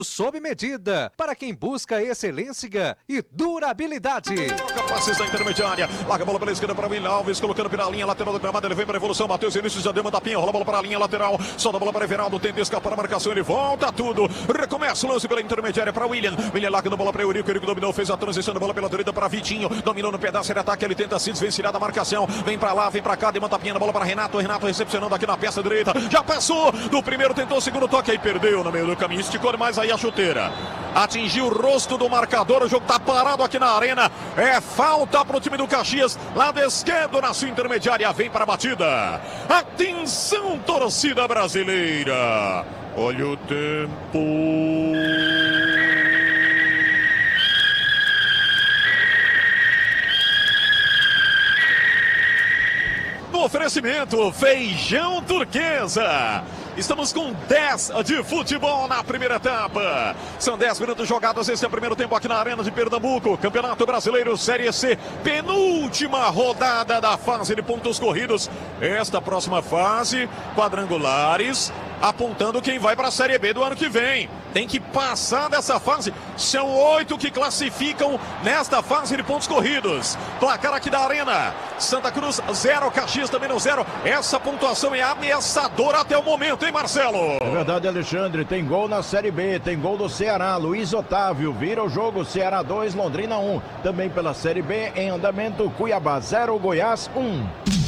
sob medida, para quem busca excelência e durabilidade. Passes da intermediária, larga a bola pela esquerda para o Willian Alves, colocando pela linha lateral do gramado, ele vem para a evolução, Matheus Vinícius já deu uma tapinha, rola a bola para a linha lateral, solta a bola para Everaldo, tenta escapar a marcação, ele volta tudo, recomeça o lance pela intermediária para Willian larga a bola para Eurico dominou, fez a transição da bola pela direita para Vitinho, dominou no pedaço de ataque, ele tenta se desvencilhar da marcação, vem para lá, vem para cá, deu uma tapinha na bola para Renato recepcionando aqui na peça direita, já passou do primeiro, tentou o segundo toque, aí perdeu no meio do caminho, esticou mais aí a chuteira. Atingiu o rosto do marcador, o jogo está parado aqui na arena, é falta para o time do Caxias, lado esquerdo na sua intermediária, vem para a batida. Atenção, torcida brasileira, olha o tempo. No oferecimento, feijão turquesa. Estamos com 10 de futebol na primeira etapa. São 10 minutos jogados. Esse é o primeiro tempo aqui na Arena de Pernambuco. Campeonato Brasileiro Série C. Penúltima rodada da fase de pontos corridos. Esta próxima fase, quadrangulares, apontando quem vai para a Série B do ano que vem. Tem que passar dessa fase. São 8 que classificam nesta fase de pontos corridos. Placar aqui da Arena. Santa Cruz 0, Caxias também no 0. Essa pontuação é ameaçadora até o momento, hein, Marcelo? É verdade, Alexandre. Tem gol na Série B. Tem gol do Ceará. Luiz Otávio vira o jogo. Ceará 2, Londrina 1. Também pela Série B, em andamento, Cuiabá 0, Goiás 1.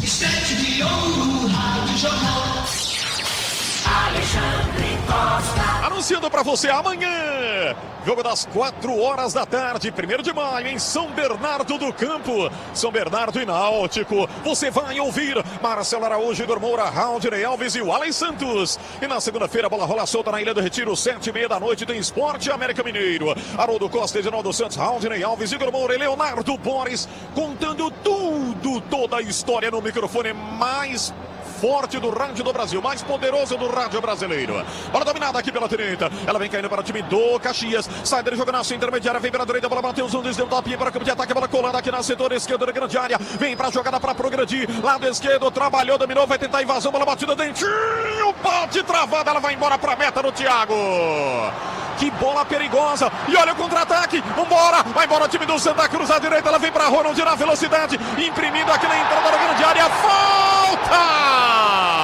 Alexandre Costa. Anunciando para você amanhã, jogo das 4 horas da tarde, 1º de maio, em São Bernardo do Campo, São Bernardo e Náutico. Você vai ouvir Marcelo Araújo, Igor Moura, Raulney Alves e o Alen Santos. E na segunda-feira, a bola rola solta na Ilha do Retiro, 7h30 da noite, tem Esporte América Mineiro. Haroldo Costa, Edinaldo Santos, Raulney Alves, Igor Moura e Leonardo Borges, contando tudo, toda a história no microfone mais forte do rádio do Brasil, mais poderoso do rádio brasileiro. Bola dominada aqui pela direita, ela vem caindo para o time do Caxias, sai dele, joga na sua intermediária, vem para a direita, bola Matheus Nunes, deu um tapinha para o campo de ataque, bola colada aqui na setor esquerdo da grande área, vem para a jogada para progredir, lado esquerdo, trabalhou, dominou, vai tentar a invasão, bola batida, dentinho, bate travada, ela vai embora para a meta do Thiago. Que bola perigosa, e olha o contra-ataque, vambora, vai embora o time do Santa Cruz à direita, ela vem para Ronald na velocidade, imprimindo aqui na entrada da grande área, falta!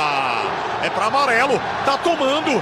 É para amarelo, tá tomando,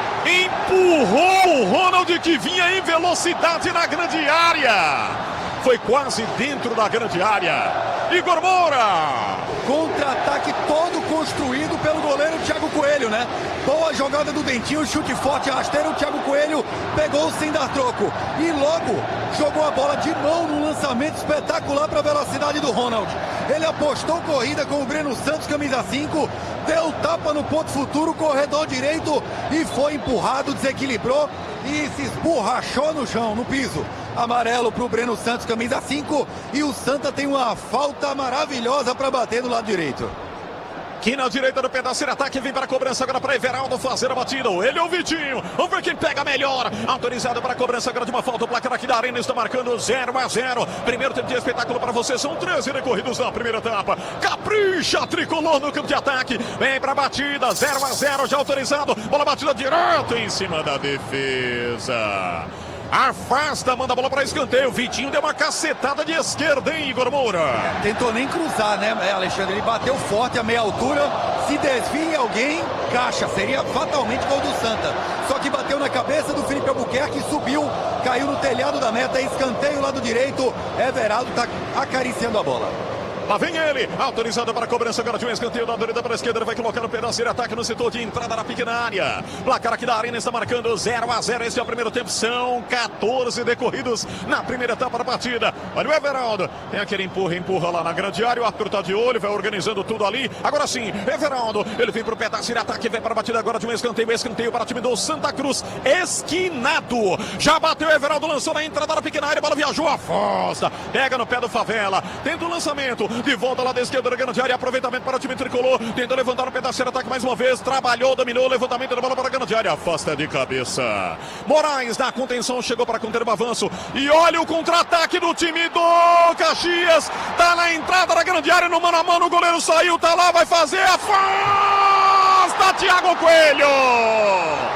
empurrou o Ronald que vinha em velocidade na grande área, foi quase dentro da grande área, Igor Moura. Contra-ataque todo construído pelo goleiro Thiago Coelho, né? Boa jogada do Dentinho, chute forte, rasteiro, o Thiago Coelho pegou sem dar troco. E logo jogou a bola de mão num lançamento espetacular para a velocidade do Ronald. Ele apostou corrida com o Breno Santos, camisa 5, deu tapa no ponto futuro, corredor direito e foi empurrado, desequilibrou e se esborrachou no chão, no piso. Amarelo para o Breno Santos, camisa 5, e o Santa tem uma falta maravilhosa para bater do lado direito. Aqui na direita do pedaço de ataque, vem para a cobrança agora para Everaldo fazer a batida. Ele é o Vitinho, vamos ver quem pega melhor. Autorizado para a cobrança agora de uma falta. O placar aqui da Arena está marcando 0-0. Primeiro tempo de espetáculo para você, são 13 recorridos na primeira etapa. Capricha, tricolor no campo de ataque. Vem para a batida, 0-0, já autorizado. Bola batida direto em cima da defesa. Afasta, manda a bola para escanteio. Vitinho deu uma cacetada de esquerda, hein, Igor Moura? Tentou nem cruzar, né, Alexandre? Ele bateu forte a meia altura. Se desvia alguém, caixa. Seria fatalmente gol do Santa. Só que bateu na cabeça do Felipe Albuquerque, subiu, caiu no telhado da meta. Escanteio lado direito. Everaldo está acariciando a bola. Lá vem ele, autorizado para a cobrança agora de um escanteio da direita para a esquerda, ele vai colocar no pedaço de ataque no setor de entrada na pequena área. Placar aqui da Arena está marcando 0-0, esse é o primeiro tempo, são 14 decorridos na primeira etapa da partida. Olha o Everaldo, tem aquele empurra lá na grande área, o Arthur está de olho, vai organizando tudo ali. Agora sim, Everaldo, ele vem para o pedaço de ataque, vem para a batida agora de um escanteio para o time do Santa Cruz, esquinado. Já bateu o Everaldo, lançou na entrada da pequena área, a bola viajou, afasta, pega no pé do Favela, tenta o lançamento. De volta lá da esquerda da grande área, aproveitamento para o time tricolor, tenta levantar no pedaço de ataque mais uma vez, trabalhou, dominou, levantamento da bola para a grande área, afasta de cabeça. Moraes na contenção, chegou para conter o avanço, e olha o contra-ataque do time do Caxias, tá na entrada da grande área, no mano a mano, o goleiro saiu, tá lá, vai fazer, afasta Thiago Coelho!